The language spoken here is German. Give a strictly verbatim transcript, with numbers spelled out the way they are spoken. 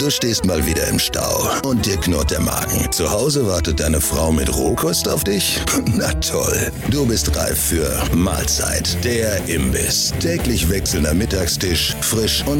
Du stehst mal wieder im Stau und dir knurrt der Magen. Zu Hause wartet deine Frau mit Rohkost auf dich? Na toll, du bist reif für Mahlzeit, der Imbiss. Täglich wechselnder Mittagstisch, frisch und